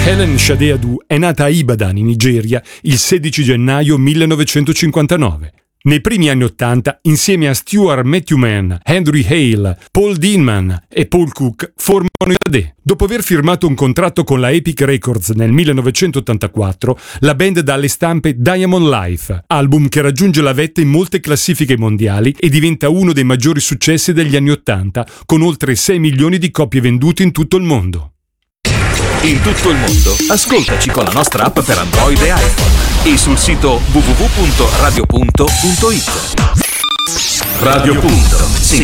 Helen Sade Adu è nata a Ibadan, in Nigeria, il 16 gennaio 1959. Nei primi anni '80, insieme a Stuart Matthewman, Henry Hale, Paul Dean e Paul Cook, formano i Sade. Dopo aver firmato un contratto con la Epic Records nel 1984, la band dà alle stampe Diamond Life, album che raggiunge la vetta in molte classifiche mondiali e diventa uno dei maggiori successi degli anni '80, con oltre 6 milioni di copie vendute in tutto il mondo. In tutto il mondo, ascoltaci con la nostra app per Android e iPhone e sul sito www.radio.it. Radio.